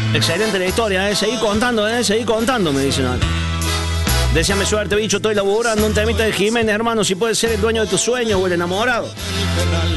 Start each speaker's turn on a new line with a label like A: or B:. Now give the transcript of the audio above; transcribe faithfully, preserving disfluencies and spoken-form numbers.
A: Excelente la historia, ¿eh? Seguí contando, ¿eh? Seguí contando, me dicen acá. Deseame suerte, bicho, estoy laburando un temita de Jiménez, hermano, si puedes ser el dueño de tus sueños o el enamorado.